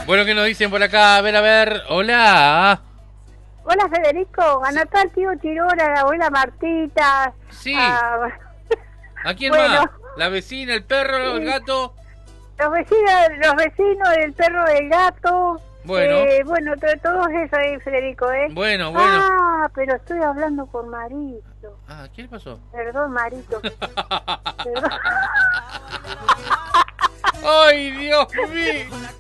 Bueno, ¿qué nos dicen por acá? A ver. Hola. Hola Federico, anotó al tío Chirón, a la abuela Martita. Sí. A... ¿A quién bueno, más? ¿La vecina, el perro, el gato? los vecinos, el perro del gato. Bueno. Bueno, todos eso ahí, Federico, ¿eh? Bueno. Ah, pero estoy hablando con Marito. Ah, ¿qué le pasó? Perdón, Marito. Perdón. ¡Ay, Dios mío!